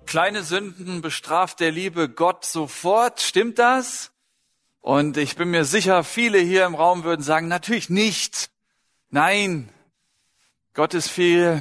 kleine Sünden bestraft der liebe Gott sofort. Stimmt das? Und ich bin mir sicher, viele hier im Raum würden sagen, natürlich nicht. Nein, Gott ist viel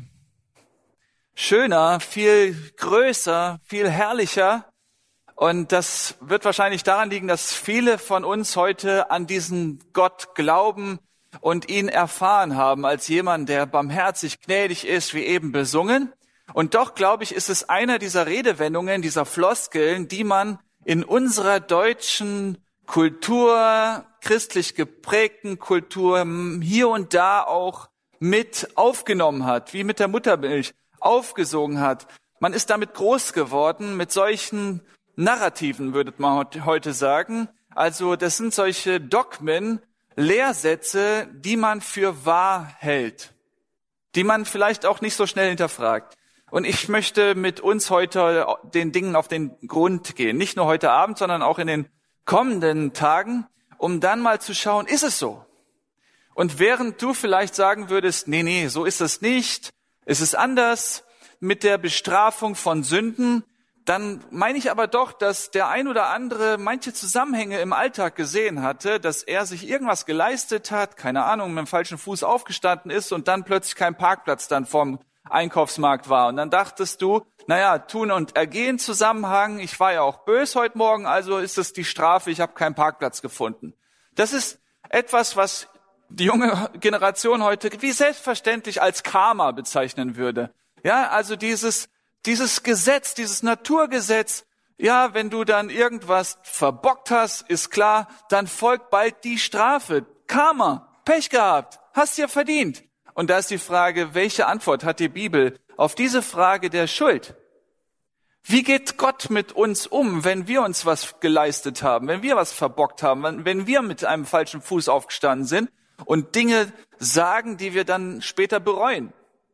schöner, viel größer, viel herrlicher. Und das wird wahrscheinlich daran liegen, dass viele von uns heute an diesen Gott glauben und ihn erfahren haben als jemand, der barmherzig, gnädig ist, wie eben besungen. Und doch, glaube ich, ist es einer dieser Redewendungen, dieser Floskeln, die man in unserer deutschen Kultur, christlich geprägten Kultur, hier und da auch mit aufgenommen hat, wie mit der Muttermilch aufgesogen hat. Man ist damit groß geworden, mit solchen Narrativen, würde man heute sagen. Also das sind solche Dogmen, Lehrsätze, die man für wahr hält, die man vielleicht auch nicht so schnell hinterfragt. Und ich möchte mit uns heute den Dingen auf den Grund gehen. Nicht nur heute Abend, sondern auch in den kommenden Tagen, um dann mal zu schauen, ist es so? Und während du vielleicht sagen würdest, nee, so ist es nicht, es ist anders mit der Bestrafung von Sünden, dann meine ich aber doch, dass der ein oder andere manche Zusammenhänge im Alltag gesehen hatte, dass er sich irgendwas geleistet hat, keine Ahnung, mit dem falschen Fuß aufgestanden ist und dann plötzlich kein Parkplatz dann vorm Einkaufsmarkt war. Und dann dachtest du, Tun und Ergehen Zusammenhang, ich war ja auch bös heute Morgen, also ist es die Strafe, ich habe keinen Parkplatz gefunden. Das ist etwas, was die junge Generation heute wie selbstverständlich als Karma bezeichnen würde. Ja, also dieses Gesetz, dieses Naturgesetz, ja, wenn du dann irgendwas verbockt hast, ist klar, dann folgt bald die Strafe. Karma, Pech gehabt, hast dir verdient. Und da ist die Frage, welche Antwort hat die Bibel auf diese Frage der Schuld? Wie geht Gott mit uns um, wenn wir uns was geleistet haben, wenn wir was verbockt haben, wenn wir mit einem falschen Fuß aufgestanden sind und Dinge sagen, die wir dann später bereuen?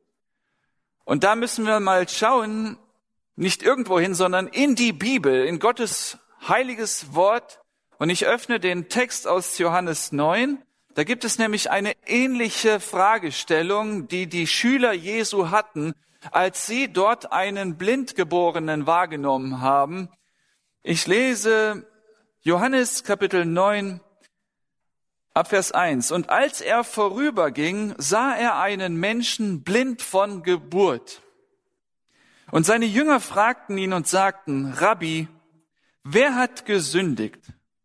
Und da müssen wir mal schauen, nicht irgendwo hin, sondern in die Bibel, in Gottes heiliges Wort. Und ich öffne den Text aus Johannes 9. Da gibt es nämlich eine ähnliche Fragestellung, die die Schüler Jesu hatten, als sie dort einen Blindgeborenen wahrgenommen haben. Ich lese Johannes Kapitel 9, ab Vers 1. Und als er vorüberging, sah er einen Menschen blind von Geburt. Und seine Jünger fragten ihn und sagten, Rabbi, wer hat gesündigt,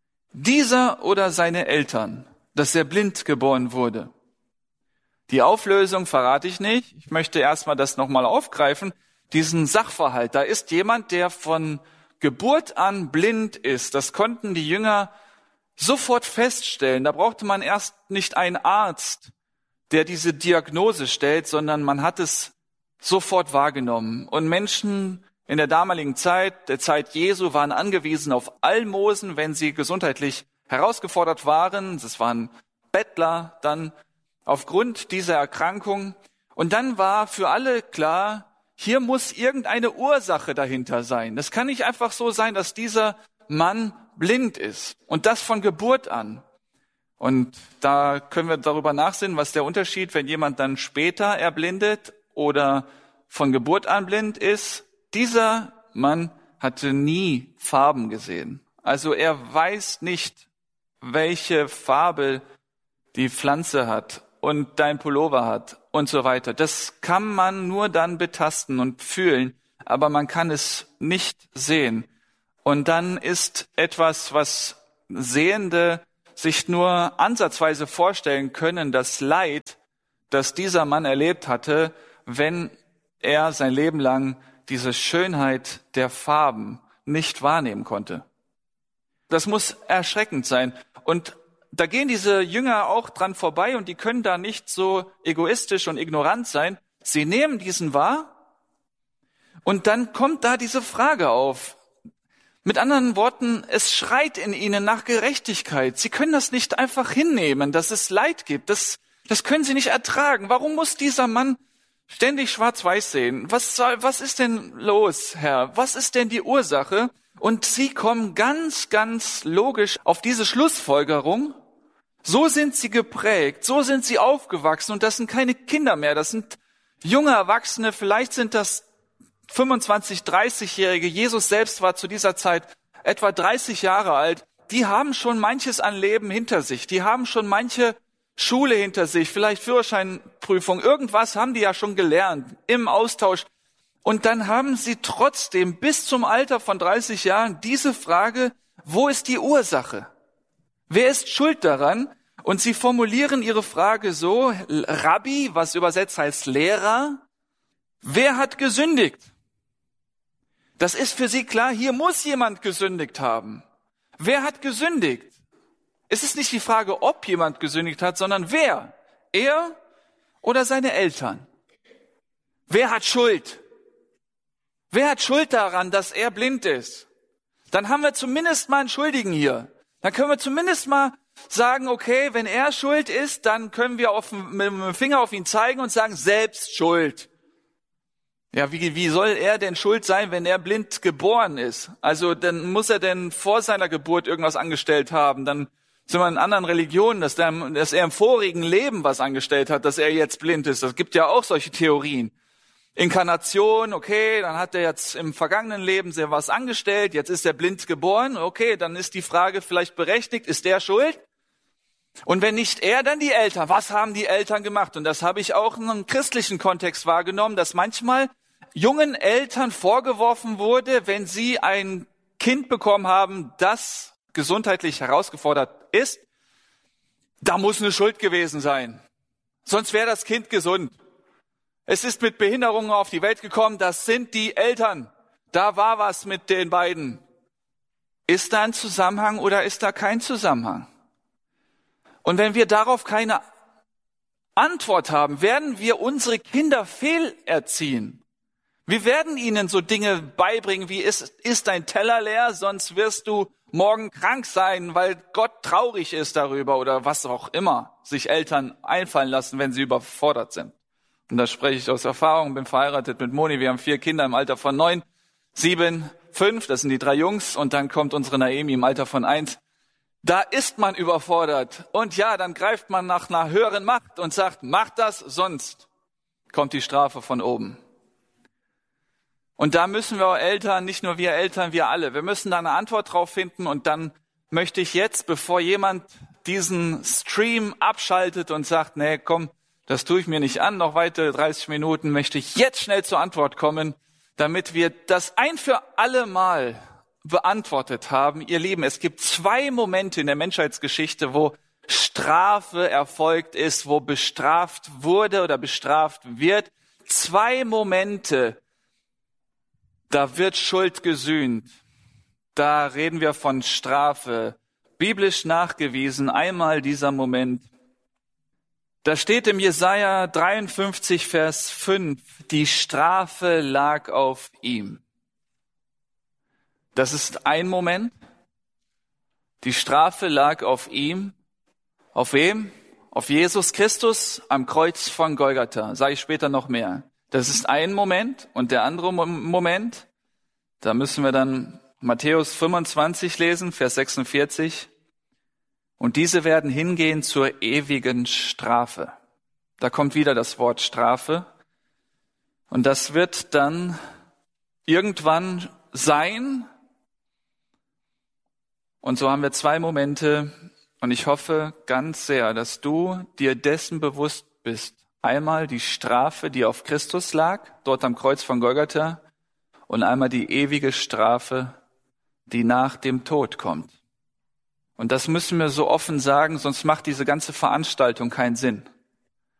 dieser oder seine Eltern, dass er blind geboren wurde? Die Auflösung verrate ich nicht. Ich möchte erstmal das nochmal aufgreifen. Diesen Sachverhalt. Da ist jemand, der von Geburt an blind ist. Das konnten die Jünger sofort feststellen. Da brauchte man erst nicht einen Arzt, der diese Diagnose stellt, sondern man hat es sofort wahrgenommen. Und Menschen in der damaligen Zeit, der Zeit Jesu, waren angewiesen auf Almosen, wenn sie gesundheitlich herausgefordert waren. Das waren Bettler dann aufgrund dieser Erkrankung. Und dann war für alle klar, hier muss irgendeine Ursache dahinter sein. Das kann nicht einfach so sein, dass dieser Mann blind ist. Und das von Geburt an. Und da können wir darüber nachsinnen, was der Unterschied, wenn jemand dann später erblindet oder von Geburt an blind ist. Dieser Mann hatte nie Farben gesehen. Also er weiß nicht, welche Farbe die Pflanze hat und dein Pullover hat und so weiter. Das kann man nur dann betasten und fühlen, aber man kann es nicht sehen. Und dann ist etwas, was Sehende sich nur ansatzweise vorstellen können, das Leid, das dieser Mann erlebt hatte, wenn er sein Leben lang diese Schönheit der Farben nicht wahrnehmen konnte. Das muss erschreckend sein. Und da gehen diese Jünger auch dran vorbei und die können da nicht so egoistisch und ignorant sein. Sie nehmen diesen wahr und dann kommt da diese Frage auf. Mit anderen Worten, es schreit in ihnen nach Gerechtigkeit. Sie können das nicht einfach hinnehmen, dass es Leid gibt. Das können sie nicht ertragen. Warum muss dieser Mann ständig schwarz-weiß sehen? Was ist denn los, Herr? Was ist denn die Ursache? Und sie kommen ganz, ganz logisch auf diese Schlussfolgerung. So sind sie geprägt, so sind sie aufgewachsen und das sind keine Kinder mehr, das sind junge Erwachsene, vielleicht sind das 25-, 30-Jährige, Jesus selbst war zu dieser Zeit etwa 30 Jahre alt, die haben schon manches an Leben hinter sich. Die haben schon manche Schule hinter sich, vielleicht Führerscheinprüfung, irgendwas haben die ja schon gelernt im Austausch. Und dann haben sie trotzdem bis zum Alter von 30 Jahren diese Frage, wo ist die Ursache? Wer ist schuld daran? Und sie formulieren ihre Frage so, Rabbi, was übersetzt heißt Lehrer, wer hat gesündigt? Das ist für sie klar, hier muss jemand gesündigt haben. Wer hat gesündigt? Es ist nicht die Frage, ob jemand gesündigt hat, sondern wer? Er oder seine Eltern? Wer hat Schuld? Wer hat Schuld daran, dass er blind ist? Dann haben wir zumindest mal einen Schuldigen hier. Dann können wir zumindest mal sagen, okay, wenn er schuld ist, dann können wir mit dem Finger auf ihn zeigen und sagen, selbst schuld. Ja, wie soll er denn schuld sein, wenn er blind geboren ist? Also dann muss er denn vor seiner Geburt irgendwas angestellt haben. Dann sind wir in anderen Religionen, dass er im vorigen Leben was angestellt hat, dass er jetzt blind ist. Das gibt ja auch solche Theorien. Inkarnation, okay, dann hat er jetzt im vergangenen Leben sehr was angestellt, jetzt ist er blind geboren, okay, dann ist die Frage vielleicht berechtigt, ist der schuld? Und wenn nicht er, dann die Eltern. Was haben die Eltern gemacht? Und das habe ich auch in einem christlichen Kontext wahrgenommen, dass manchmal jungen Eltern vorgeworfen wurde, wenn sie ein Kind bekommen haben, das gesundheitlich herausgefordert ist, da muss eine Schuld gewesen sein. Sonst wäre das Kind gesund. Es ist mit Behinderungen auf die Welt gekommen, das sind die Eltern. Da war was mit den beiden. Ist da ein Zusammenhang oder ist da kein Zusammenhang? Und wenn wir darauf keine Antwort haben, werden wir unsere Kinder fehlerziehen. Wir werden ihnen so Dinge beibringen wie, ist dein Teller leer, sonst wirst du morgen krank sein, weil Gott traurig ist darüber oder was auch immer sich Eltern einfallen lassen, wenn sie überfordert sind. Und da spreche ich aus Erfahrung, bin verheiratet mit Moni, wir haben 4 Kinder im Alter von 9, 7, 5, das sind die 3 Jungs und dann kommt unsere Naemi im Alter von 1. Da ist man überfordert und ja, dann greift man nach einer höheren Macht und sagt, mach das, sonst kommt die Strafe von oben. Und da müssen wir Eltern, nicht nur wir Eltern, wir alle, wir müssen da eine Antwort drauf finden und dann möchte ich jetzt, bevor jemand diesen Stream abschaltet und sagt, nee, komm, das tue ich mir nicht an, noch weitere 30 Minuten, möchte ich jetzt schnell zur Antwort kommen, damit wir das ein für alle Mal beantwortet haben. Ihr Lieben, es gibt 2 Momente in der Menschheitsgeschichte, wo Strafe erfolgt ist, wo bestraft wurde oder bestraft wird. 2 Momente, da wird Schuld gesühnt. Da reden wir von Strafe. Biblisch nachgewiesen, einmal dieser Moment. Da steht im Jesaja 53, Vers 5, die Strafe lag auf ihm. Das ist ein Moment. Die Strafe lag auf ihm. Auf wem? Auf Jesus Christus am Kreuz von Golgatha. Sage ich später noch mehr. Das ist ein Moment. Und der andere Moment, da müssen wir dann Matthäus 25 lesen, Vers 46. Und diese werden hingehen zur ewigen Strafe. Da kommt wieder das Wort Strafe. Und das wird dann irgendwann sein. Und so haben wir 2 Momente. Und ich hoffe ganz sehr, dass du dir dessen bewusst bist. Einmal die Strafe, die auf Christus lag, dort am Kreuz von Golgatha. Und einmal die ewige Strafe, die nach dem Tod kommt. Und das müssen wir so offen sagen, sonst macht diese ganze Veranstaltung keinen Sinn.